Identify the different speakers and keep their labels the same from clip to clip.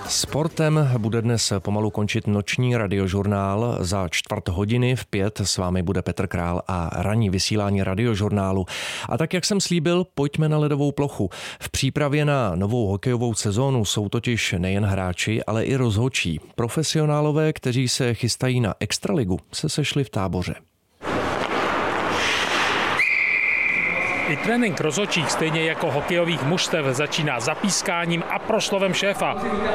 Speaker 1: Sportem bude dnes pomalu končit noční radiožurnál. Za 4:15 v 5 s vámi bude Petr Král a ranní vysílání radiožurnálu. A tak, jak jsem slíbil, pojďme na ledovou plochu. V přípravě na novou hokejovou sezónu jsou totiž nejen hráči, ale i rozhodčí. Profesionálové, kteří se chystají na extraligu, se sešli v Táboře.
Speaker 2: I trénink rozhodčích, stejně jako hokejových mužstev, začíná zapískáním a proslovem šéfa.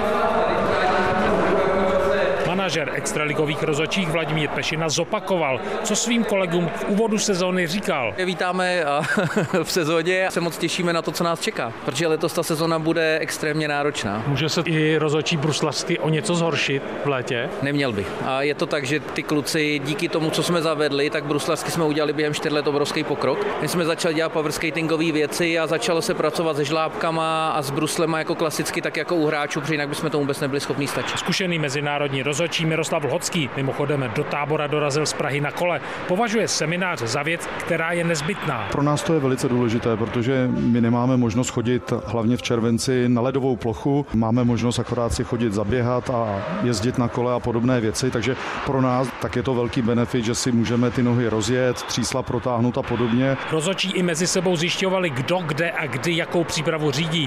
Speaker 2: Manažer extraligových rozhodčích Vladimír Pešina zopakoval, co svým kolegům v úvodu sezóny říkal.
Speaker 3: Vítáme v sezóně a se moc těšíme na to, co nás čeká, protože letos ta sezóna bude extrémně náročná.
Speaker 2: Může se i rozhodčí bruslařsky o něco zhoršit v létě?
Speaker 3: Neměl by. A je to tak, že ty kluci díky tomu, co jsme zavedli, tak bruslařsky jsme udělali během 4 let obrovský pokrok. My jsme začali dělat powerskatingové věci a začalo se pracovat se žlábkama a s bruslema jako klasicky, tak jako u hráčů, protože jinak bychom tomu vůbec nebyli schopni stačit.
Speaker 2: Zkušený mezinárodní rozhodčí Miroslav Lhocký, mimochodem do Tábora dorazil z Prahy na kole, považuje seminář za věc, která je nezbytná.
Speaker 4: Pro nás to je velice důležité, protože my nemáme možnost chodit hlavně v červenci na ledovou plochu, máme možnost akorát si chodit zaběhat a jezdit na kole a podobné věci, takže pro nás tak je to velký benefit, že si můžeme ty nohy rozjet, třísla protáhnout a podobně.
Speaker 2: Rozhodčí i mezi sebou zjišťovali, kdo, kde a kdy jakou přípravu řídí.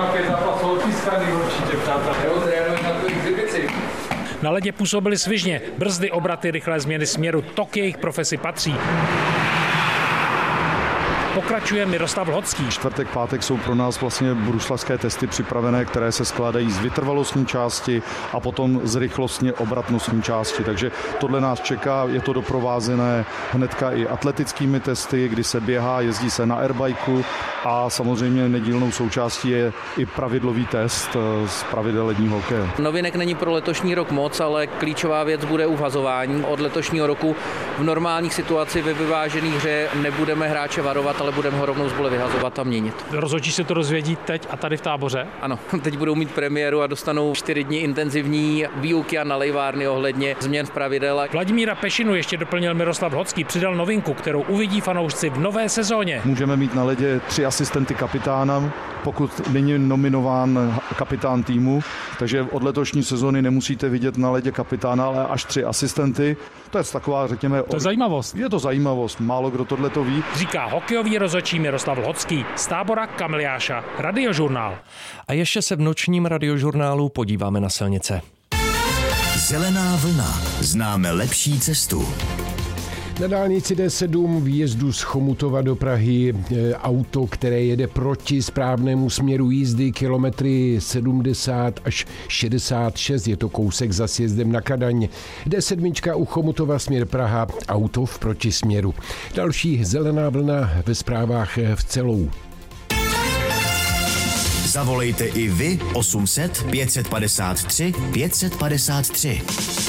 Speaker 2: Na ledě působili svižně, brzdy, obraty, rychlé změny směru, to k jejich profesi patří. Pokračuje Miroslav Lhocký.
Speaker 4: Čtvrtek, pátek jsou pro nás vlastně bruslařské testy připravené, které se skládají z vytrvalostní části a potom z rychlostně obratnostní části. Takže tohle nás čeká, je to doprovázené hnedka i atletickými testy, kdy se běhá, jezdí se na airbajku a samozřejmě nedílnou součástí je i pravidlový test z pravidel ledního hokeje.
Speaker 3: Novinek není pro letošní rok moc, ale klíčová věc bude uhazování. Od letošního roku v normálních situacích ve vyvážené hře nebudeme hráče varovat, ale budeme ho rovnou z bole vyhazovat a měnit.
Speaker 2: Rozhodčí se to dozvědí teď a tady v Táboře?
Speaker 3: Ano, teď budou mít premiéru a dostanou 4 dny intenzivní výuky a nalejvárny ohledně změn v pravidel.
Speaker 2: Vladimíra Pešinu ještě doplnil Miroslav Lhocký, přidal novinku, kterou uvidí fanoušci v nové sezóně.
Speaker 4: Můžeme mít na ledě 3 asistenty kapitána, pokud není nominován kapitán týmu, takže od letošní sezóny nemusíte vidět na ledě kapitána, ale až 3 asistenty. To je taková, řekněme...
Speaker 2: To je zajímavost.
Speaker 4: Je to zajímavost, málo kdo tohle to ví.
Speaker 2: Říká hokejový rozhodčí Miroslav Lhocký z Tábora Kamiliáša, Radiožurnál.
Speaker 1: A ještě se v nočním radiožurnálu podíváme na silnice.
Speaker 5: Zelená vlna. Známe lepší cestu.
Speaker 6: Na dálnici D7 výjezdu z Chomutova do Prahy auto, které jede proti správnému směru jízdy, kilometry 70 až 66, je to kousek za sjezdem na Kadaň. D7 u Chomutova směr Praha, auto v protisměru. Další zelená vlna ve zprávách v celou.
Speaker 5: Zavolejte i vy 800 553 553.